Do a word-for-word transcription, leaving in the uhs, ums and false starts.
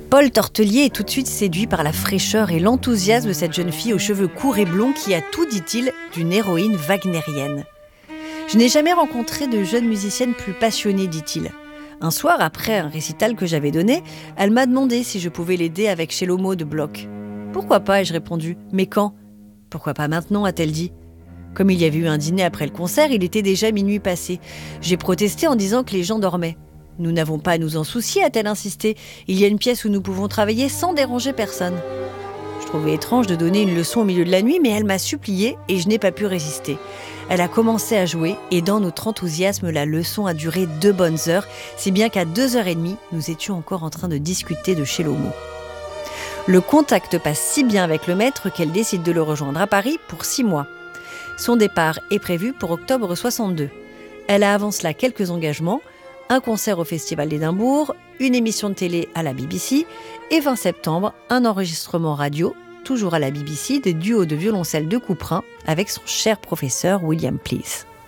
Paul Tortelier est tout de suite séduit par la fraîcheur et l'enthousiasme de cette jeune fille aux cheveux courts et blonds qui a tout, dit-il, d'une héroïne wagnérienne. « Je n'ai jamais rencontré de jeune musicienne plus passionnée, dit-il. Un soir, après un récital que j'avais donné, elle m'a demandé si je pouvais l'aider avec Chez Lomo de Bloch. « Pourquoi pas ?» ai-je répondu. « Mais quand ?»« Pourquoi pas maintenant ?» a-t-elle dit. Comme il y avait eu un dîner après le concert, il était déjà minuit passé. J'ai protesté en disant que les gens dormaient. « Nous n'avons pas à nous en soucier », a-t-elle insisté. « Il y a une pièce où nous pouvons travailler sans déranger personne. » Je trouvais étrange de donner une leçon au milieu de la nuit, mais elle m'a supplié et je n'ai pas pu résister. Elle a commencé à jouer et dans notre enthousiasme, la leçon a duré deux bonnes heures, si bien qu'à deux heures et demie, nous étions encore en train de discuter de Chez Lomo. Le contact passe si bien avec le maître qu'elle décide de le rejoindre à Paris pour six mois. Son départ est prévu pour octobre soixante-deux. Elle a avant cela quelques engagements, un concert au Festival d'Édimbourg, une émission de télé à la B B C et fin septembre, un enregistrement radio, toujours à la B B C, des duos de violoncelle de Couperin avec son cher professeur William Please.